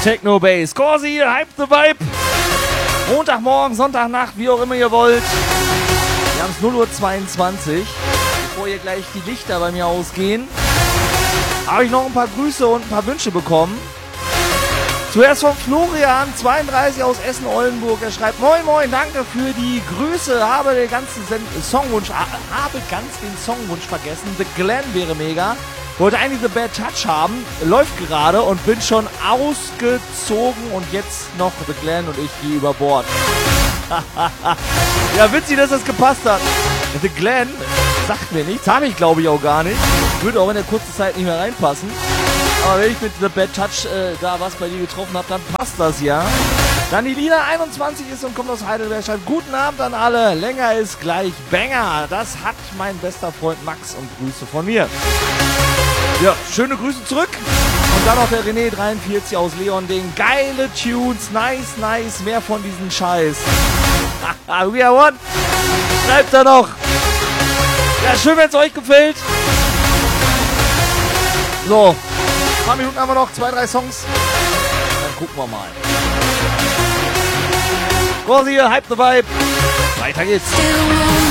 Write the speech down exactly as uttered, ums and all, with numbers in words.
Techno Bass. Corsi, hype the vibe. Montagmorgen, Sonntagnacht, wie auch immer ihr wollt. Wir haben es null Uhr zweiundzwanzig. Bevor hier gleich die Lichter bei mir ausgehen, habe ich noch ein paar Grüße und ein paar Wünsche bekommen. Zuerst von Florian, zweiunddreißig aus Essen-Oldenburg. Er schreibt, moin moin, danke für die Grüße. Habe den ganzen Songwunsch, habe ganz den Songwunsch vergessen. The Glen wäre mega. Wollte eigentlich The Bad Touch haben, läuft gerade und bin schon ausgezogen und jetzt noch The Glen und ich gehe über Bord. Ja, witzig, dass das gepasst hat. The Glen sagt mir nichts, habe ich glaube ich auch gar nicht. Würde auch in der kurzen Zeit nicht mehr reinpassen. Aber wenn ich mit The Bad Touch äh, da was bei dir getroffen habe, dann passt das ja. Dann die Lina einundzwanzig ist und kommt aus Heidelberg. Schreibt, guten Abend an alle. Länger ist gleich Banger. Das hat mein bester Freund Max und Grüße von mir. Ja, schöne Grüße zurück. Und dann noch der René dreiundvierzig aus Leonding. Geile Tunes. Nice, nice. Mehr von diesen Scheiß. We are one. Schreibt da noch. Ja, schön, wenn es euch gefällt. So. Ein paar Minuten haben wir noch, zwei, drei Songs. Dann gucken wir mal. Corsi, hype the vibe. Weiter geht's.